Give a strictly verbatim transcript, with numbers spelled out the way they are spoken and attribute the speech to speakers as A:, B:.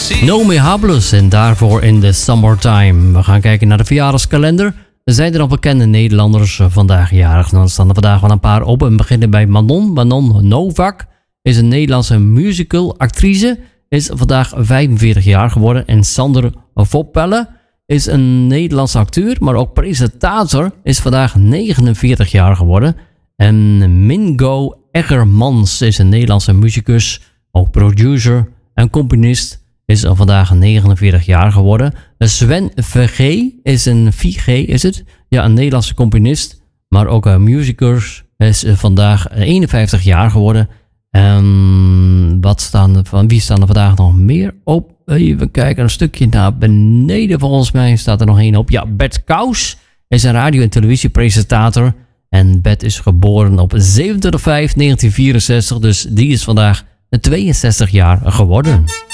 A: Nomi Hables en daarvoor in the Summertime. We gaan kijken naar de verjaardagskalender. Er zijn er nog bekende Nederlanders vandaag jarig. Dan staan er vandaag wel een paar op. We beginnen bij Manon. Manon Novak is een Nederlandse musical actrice. Is vandaag vijfenveertig jaar geworden. En Sander Voppelle is een Nederlandse acteur, maar ook presentator. Is vandaag negenenveertig jaar geworden. En Mingo Eggermans is een Nederlandse muzikus, ook producer en componist. Is al vandaag negenenveertig jaar geworden. Sven V G is een V G, is het? Ja, een Nederlandse componist, maar ook een musicus. Is vandaag eenenvijftig jaar geworden. En wat staan er van wie staan er vandaag nog meer op? Even kijken, een stukje naar beneden. Volgens mij staat er nog één op. Ja, Bert Kous is een radio- en televisiepresentator. En Bert is geboren op zevenentwintig vijf negentien vierenzestig. Dus die is vandaag tweeënzestig jaar geworden.